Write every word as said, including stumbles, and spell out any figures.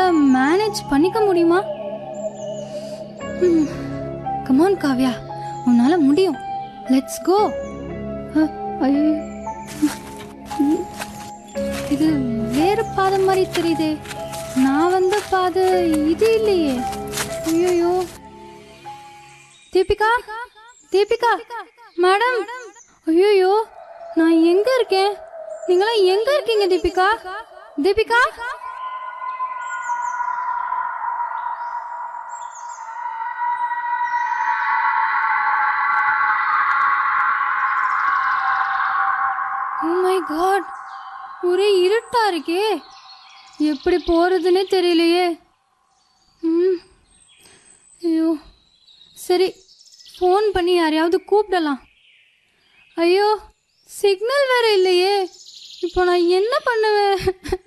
Manage பண்ணிக்க முடியுமா? Come on Kavya, உன்னால முடியும். Let's go. இது வேறு பாதை மாதிரி தெரியுதே. நான் வந்த பாதை இது இல்லையே. ஐயோ தீபிகா, தீபிகா மேடம். ஐயோ நான் எங்க இருக்கேன்? நீங்களா எங்க இருக்கீங்க Deepika? Deepika oh my God, ஒரே இருட்டா இருக்கே. எப்படி போறதுன்னே தெரியலையே. ம் ஐயோ சரி, ஃபோன் பண்ணி யாரையாவது கூப்பிடலாம். ஐயோ சிக்னல் வேற இல்லையே. இப்போ நான் என்ன பண்ணுவேன்?